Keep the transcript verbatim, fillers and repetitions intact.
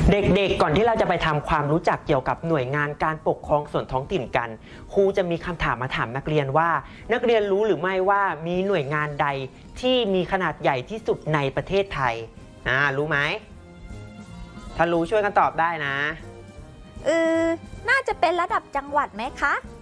เด็กๆ ก่อนที่เราจะไปทำความรู้จักเกี่ยวกับหน่วยงานการปกครองส่วนท้องถิ่นกันครูจะมีคำถามมาถามนักเรียนว่านักเรียนรู้หรือไม่ว่ามีหน่วยงานใดที่มีขนาดใหญ่ที่สุดในประเทศไทยอ่ารู้ไหมถ้ารู้ช่วยกันตอบได้นะเออน่าจะเป็นระดับจังหวัดไหมคะ